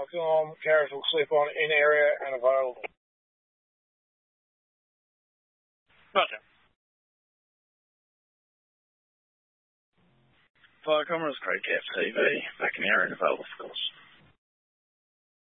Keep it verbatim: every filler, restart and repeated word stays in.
on film. Carriers will sleep on in area and available. Roger. Fire cameras, Craig F T V. Back in area and available, of course.